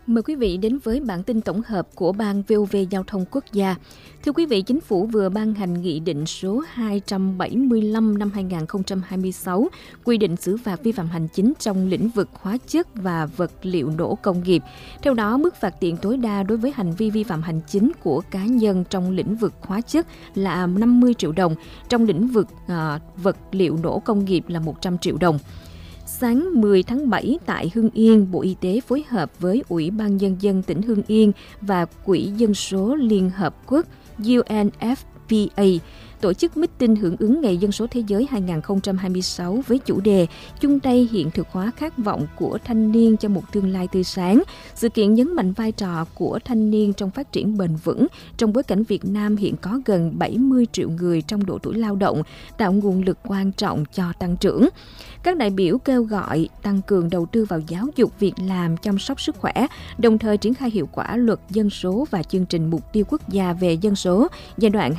Mời quý vị đến với bản tin tổng hợp của Ban VOV Giao thông Quốc gia. Thưa quý vị, Chính phủ vừa ban hành Nghị định số 275 năm 2026 quy định xử phạt vi phạm hành chính trong lĩnh vực hóa chất và vật liệu nổ công nghiệp. Theo đó, mức phạt tiền tối đa đối với hành vi vi phạm hành chính của cá nhân trong lĩnh vực hóa chất là 50 triệu đồng, trong lĩnh vực vật liệu nổ công nghiệp là 100 triệu đồng. Sáng 10 tháng 7 tại Hưng Yên, Bộ Y tế phối hợp với Ủy ban Nhân dân tỉnh Hưng Yên và Quỹ Dân số Liên Hợp Quốc UNFPA tổ chức meeting hưởng ứng Ngày Dân số Thế giới 2026 với chủ đề chung tay hiện thực hóa khát vọng của thanh niên cho một tương lai tươi sáng. Sự kiện nhấn mạnh vai trò của thanh niên trong phát triển bền vững trong bối cảnh Việt Nam hiện có gần 70 triệu người trong độ tuổi lao động, tạo nguồn lực quan trọng cho tăng trưởng. Các đại biểu kêu gọi tăng cường đầu tư vào giáo dục, việc làm, chăm sóc sức khỏe, đồng thời triển khai hiệu quả luật dân số và chương trình mục tiêu quốc gia về dân số giai đoạn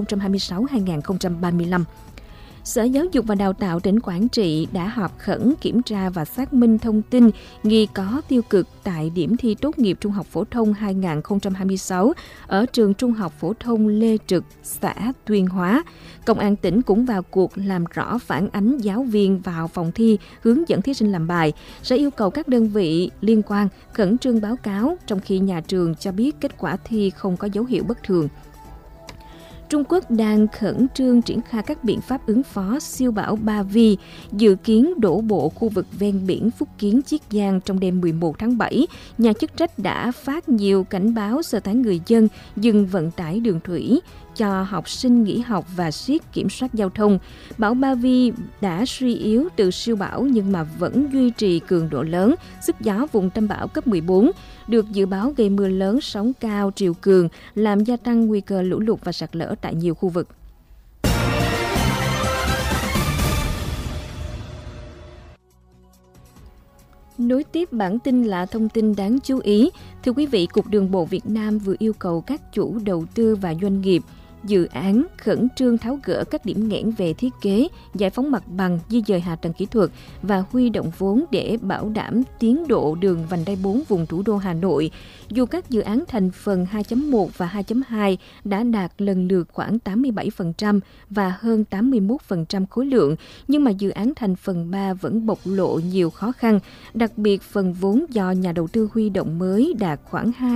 2026-2035. Sở Giáo dục và Đào tạo tỉnh Quảng Trị đã họp khẩn kiểm tra và xác minh thông tin nghi có tiêu cực tại điểm thi tốt nghiệp trung học phổ thông 2026 ở trường Trung học phổ thông Lê Trực, xã Tuyên Hóa. Công an tỉnh cũng vào cuộc làm rõ phản ánh giáo viên vào phòng thi hướng dẫn thí sinh làm bài, sẽ yêu cầu các đơn vị liên quan khẩn trương báo cáo, trong khi nhà trường cho biết kết quả thi không có dấu hiệu bất thường. Trung Quốc đang khẩn trương triển khai các biện pháp ứng phó siêu bão Ba Vi, dự kiến đổ bộ khu vực ven biển Phúc Kiến, Chiết Giang trong đêm 11 tháng 7. Nhà chức trách đã phát nhiều cảnh báo sơ tán người dân, dừng vận tải đường thủy, cho học sinh nghỉ học và siết kiểm soát giao thông. Bão Ba Vi đã suy yếu từ siêu bão nhưng mà vẫn duy trì cường độ lớn, sức gió vùng tâm bão cấp 14, được dự báo gây mưa lớn, sóng cao, triều cường, làm gia tăng nguy cơ lũ lụt và sạt lở tại nhiều khu vực. Nối tiếp bản tin là thông tin đáng chú ý. Thưa quý vị, Cục Đường bộ Việt Nam vừa yêu cầu các chủ đầu tư và doanh nghiệp dự án khẩn trương tháo gỡ các điểm nghẽn về thiết kế, giải phóng mặt bằng, di dời hạ tầng kỹ thuật và huy động vốn để bảo đảm tiến độ đường vành đai 4 vùng thủ đô Hà Nội. Dù các dự án thành phần 2.1 và 2.2 đã đạt lần lượt khoảng 87% và hơn 81% khối lượng, nhưng mà dự án thành phần 3 vẫn bộc lộ nhiều khó khăn, đặc biệt phần vốn do nhà đầu tư huy động mới đạt khoảng